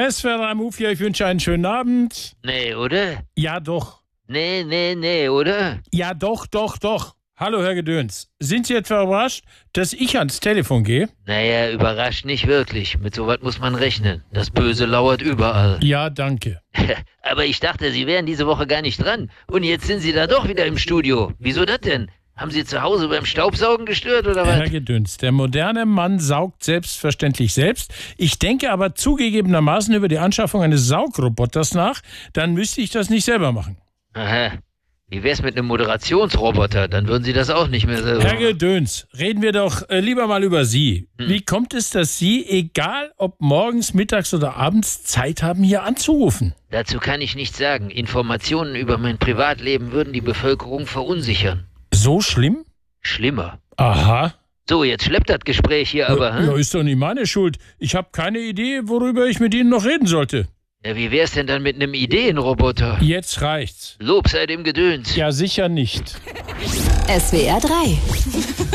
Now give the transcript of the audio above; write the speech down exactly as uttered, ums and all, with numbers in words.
S W R drei Move hier, ich wünsche einen schönen Abend. Nee, oder? Ja, doch. Nee, nee, nee, oder? Ja, doch, doch, doch. Hallo, Herr Gedöns. Sind Sie etwa überrascht, dass ich ans Telefon gehe? Naja, überrascht nicht wirklich. Mit sowas muss man rechnen. Das Böse lauert überall. Ja, danke. Aber ich dachte, Sie wären diese Woche gar nicht dran. Und jetzt sind Sie da doch wieder im Studio. Wieso das denn? Haben Sie zu Hause beim Staubsaugen gestört oder was? Herr Gedöns, der moderne Mann saugt selbstverständlich selbst. Ich denke aber zugegebenermaßen über die Anschaffung eines Saugroboters nach. Dann müsste ich das nicht selber machen. Aha. Wie wär's mit einem Moderationsroboter? Dann würden Sie das auch nicht mehr selber Herr machen. Gedöns, reden wir doch äh, lieber mal über Sie. Hm. Wie kommt es, dass Sie, egal ob morgens, mittags oder abends, Zeit haben, hier anzurufen? Dazu kann ich nichts sagen. Informationen über mein Privatleben würden die Bevölkerung verunsichern. So schlimm? Schlimmer. Aha. So, jetzt schleppt das Gespräch hier aber, Ja, hm? ja, ist doch nicht meine Schuld. Ich habe keine Idee, worüber ich mit Ihnen noch reden sollte. Ja, wie wär's denn dann mit einem Ideenroboter? Jetzt reicht's. Lob sei dem Gedöns. Ja, sicher nicht. S W R drei